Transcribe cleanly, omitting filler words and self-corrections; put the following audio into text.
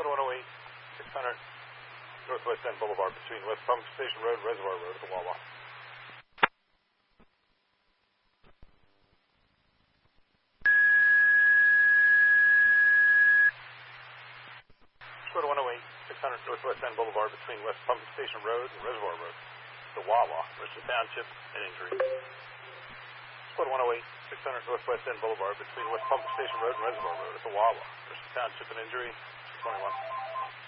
Squad 108, 600 Northwest End Boulevard between West Pump Station Road and Reservoir Road at the Wawa. Squad 108, 600 Northwest End Boulevard between West Pump Station Road and Reservoir Road. The Wawa, Richland Township, and injury. Squad 108, 600 Northwest End Boulevard between West Pump Station Road and Reservoir Road at the Wawa, Richland Township, and injury, 21.